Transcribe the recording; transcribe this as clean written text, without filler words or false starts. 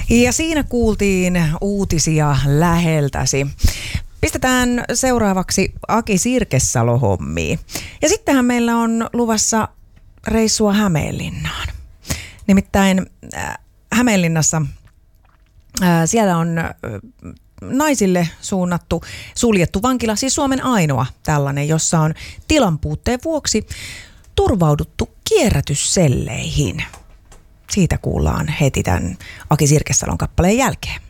Ja siinä kuultiin uutisia läheltäsi. Pistetään seuraavaksi Aki Sirkesalo hommiin. Ja sittenhän meillä on luvassa reissua Hämeenlinnaan. Nimittäin Hämeenlinnassa siellä on naisille suunnattu suljettu vankila, siis Suomen ainoa tällainen, jossa on tilanpuutteen vuoksi turvauduttu kierrätysselleihin. Siitä kuullaan heti tämän Aki Sirkesalon kappaleen jälkeen.